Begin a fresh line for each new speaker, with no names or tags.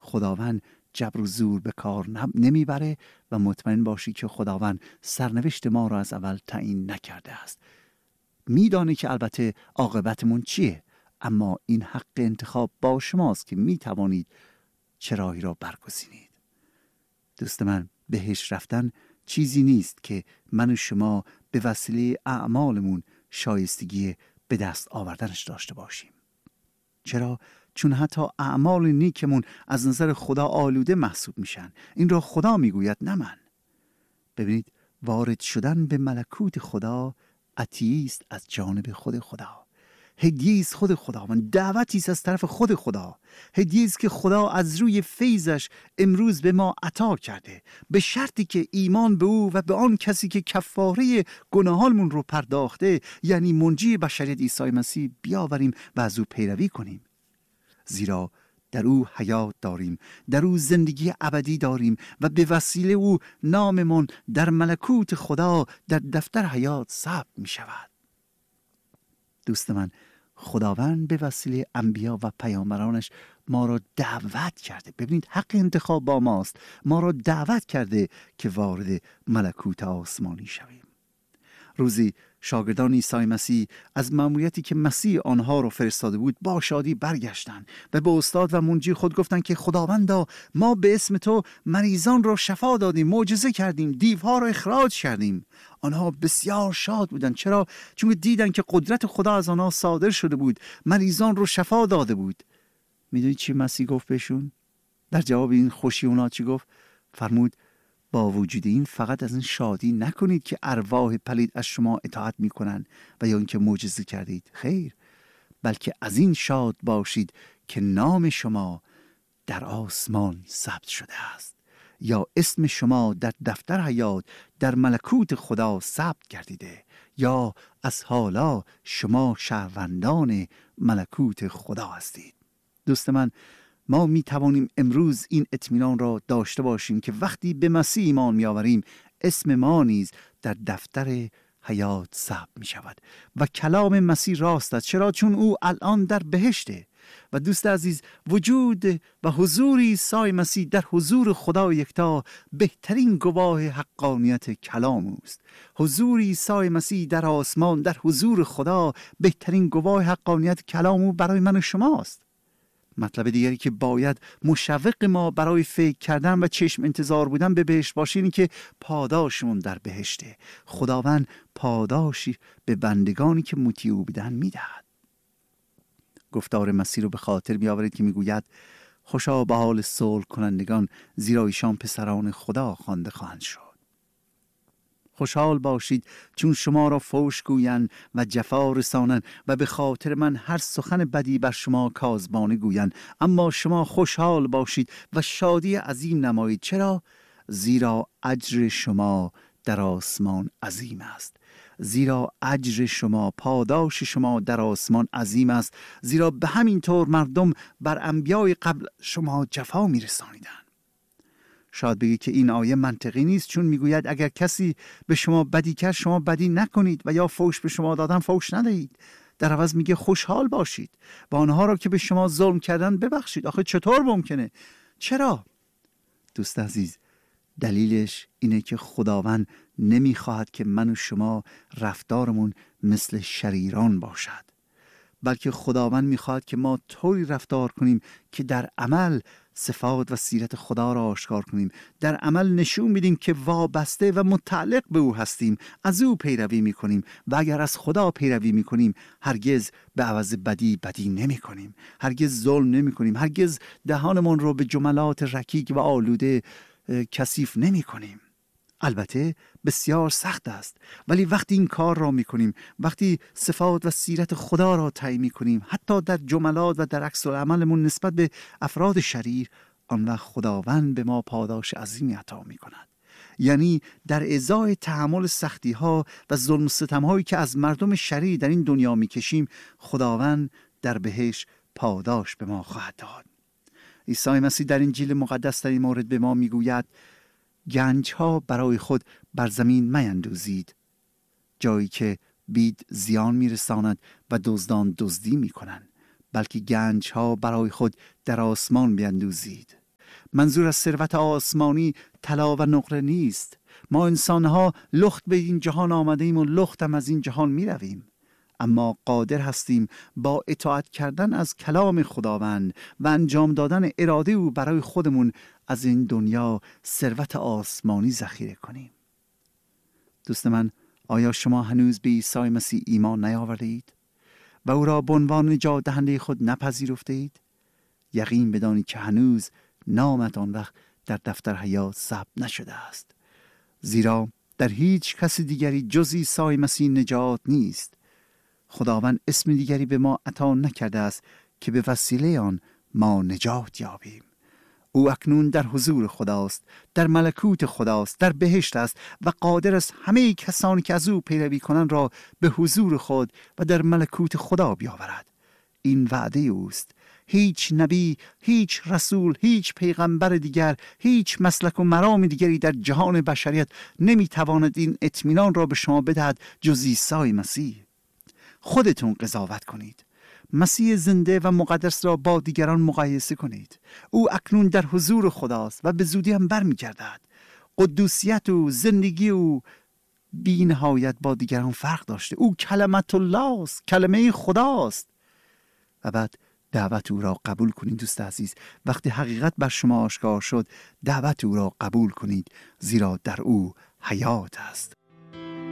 خداوند جبر و زور به کار نمیبره و مطمئن باشی که خداوند سرنوشت ما را از اول تعیین نکرده است. میدانه که البته عاقبتمون چیه، اما این حق انتخاب با شماست که میتوانید چه راهی را برگزینید. دوست من، بهش رفتن چیزی نیست که من و شما به وسیله اعمالمون شایستگی به دست آوردنش داشته باشیم. چرا؟ چون حتی اعمال نیکمون از نظر خدا آلوده محسوب میشن. این را خدا میگوید، نه من. ببینید، وارد شدن به ملکوت خدا عطیه است از جانب خود خدا، هدیه است خود خداوند، دعوتی است از طرف خود خدا، هدیه است که خدا از روی فیضش امروز به ما عطا کرده، به شرطی که ایمان به او و به آن کسی که کفاره گناهانمون رو پرداخته، یعنی منجی بشریت عیسی مسیح، بیاوریم و از او پیروی کنیم. زیرا در او حیات داریم، در او زندگی ابدی داریم و به وسیله او ناممون در ملکوت خدا در دفتر حیات ثبت می شود. دوست من، خداوند به وسیله انبیا و پیامبرانش ما را دعوت کرده. ببینید، حق انتخاب با ماست. ما را دعوت کرده که وارد ملکوت آسمانی شویم. روزی شاگردان عیسی مسیح از مأموریتی که مسیح آنها را فرستاده بود با شادی برگشتند و به استاد و منجی خود گفتند که خداوندا، ما به اسم تو مریضان را شفا دادیم، معجزه کردیم، دیوها را اخراج کردیم. آنها بسیار شاد بودند. چرا؟ چون دیدند که قدرت خدا از آنها صادر شده بود، مریضان را شفا داده بود. میدونید چی مسیح گفت بهشون؟ در جواب این خوشی اونا چی گفت؟ فرمود با وجود این فقط از این شادی نکنید که ارواح پلید از شما اطاعت میکنند و یا اینکه معجزه کردید. خیر، بلکه از این شاد باشید که نام شما در آسمان ثبت شده است، یا اسم شما در دفتر حیات در ملکوت خدا ثبت گردیده، یا از حالا شما شهروندان ملکوت خدا هستید. دوست من، ما می توانیم امروز این اطمینان را داشته باشیم که وقتی به مسیح ایمان می آوریم، اسم ما نیز در دفتر حیات ثبت می شود و کلام مسیح راست است. چرا؟ چون او الان در بهشته. و دوست عزیز، وجود و حضور عیسی مسیح در حضور خدا یکتا بهترین گواه حقانیت کلام اوست. حضور عیسی مسیح در آسمان در حضور خدا بهترین گواه حقانیت کلام او برای من و شماست. مطلب دیگری که باید مشوق ما برای فکر کردن و چشم انتظار بودن به بهشت باشه اینه که پاداشمون در بهشته. خداوند پاداشی به بندگانی که مطیع او بودن میدهد. گفتار مسیح رو به خاطر میآورید که میگوید خوشا به حال صلح کنندگان، زیرا ایشان پسران خدا خوانده خواهند شد. خوشحال باشید چون شما را فحش گویند و جفا رسانند و به خاطر من هر سخن بدی بر شما کاذبانه گویند، اما شما خوشحال باشید و شادی عظیم نمایید. چرا؟ زیرا اجر شما در آسمان عظیم است. زیرا اجر شما، پاداش شما در آسمان عظیم است. زیرا به همین طور مردم بر انبیای قبل شما جفا می‌رسانیدند. شاید بگید که این آیه منطقی نیست، چون میگوید اگر کسی به شما بدی کرد شما بدی نکنید و یا فحش به شما دادن فحش ندهید. در عوض میگه خوشحال باشید و آنها را که به شما ظلم کردن ببخشید. آخه چطور ممکنه؟ چرا؟ دوست عزیز، دلیلش اینه که خداوند نمیخواهد که من و شما رفتارمون مثل شریران باشد، بلکه خداوند میخواهد که ما طوری رفتار کنیم که در عمل صفات و سیرت خدا را آشکار کنیم، در عمل نشون میدیم که وابسته و متعلق به او هستیم، از او پیروی میکنیم و اگر از خدا پیروی میکنیم هرگز به عوض بدی نمی کنیم، هرگز ظلم نمی کنیم، هرگز دهانمون رو به جملات رکیک و آلوده کثیف نمی کنیم. البته بسیار سخت است، ولی وقتی این کار را میکنیم، وقتی صفات و سیرت خدا را طی میکنیم، حتی در جملات و در عکس العملمون نسبت به افراد شریر، آن وقت خداوند به ما پاداش عظیمی عطا میکند. یعنی در ازای تحمل سختی ها و ظلم و ستم هایی که از مردم شریر در این دنیا میکشیم، خداوند در بهشت پاداش به ما خواهد داد. عیسی مسیح در انجیل مقدس در این مورد به ما میگوید گنج ها برای خود بر زمین میندوزید، جایی که بید زیان میرساند و دزدان دزدی میکنند، بلکه گنج ها برای خود در آسمان بیندوزید، منظور از ثروت آسمانی طلا و نقره نیست. ما انسانها لخت به این جهان آمده ایم و لخت هم از این جهان می رویم، اما قادر هستیم با اطاعت کردن از کلام خداوند و انجام دادن اراده او برای خودمون از این دنیا ثروت آسمانی ذخیره کنیم. دوست من، آیا شما هنوز به عیسی مسیح ایمان نیاورده اید و او را به عنوان نجات دهنده خود نپذیرفته اید؟ یقین بدانید که هنوز نامت آن وقت در دفتر حیات ثبت نشده است، زیرا در هیچ کس دیگری جز عیسی مسیح نجات نیست. خداوند اسم دیگری به ما عطا نکرده است که به وسیله آن ما نجات یابیم. او اکنون در حضور خداست، در ملکوت خداست، در بهشت است و قادر است همه کسانی که از او پیروی کنند را به حضور خود و در ملکوت خدا بیاورد. این وعده اوست. هیچ نبی، هیچ رسول، هیچ پیغمبر دیگر، هیچ مسلک و مرام دیگری در جهان بشریت نمیتواند این اطمینان را به شما بدهد جز عیسی مسیح. خودتون قضاوت کنید. مسیح زنده و مقدس را با دیگران مقایسه کنید. او اکنون در حضور خداست و به زودی هم برمیگردد. قدوسیت و زندگی او بی نهایت با دیگران فرق داشته. او کلمت الله است، کلمه خداست. و بعد دعوت او را قبول کنید. دوست عزیز، وقتی حقیقت بر شما آشکار شد، دعوت او را قبول کنید، زیرا در او حیات است.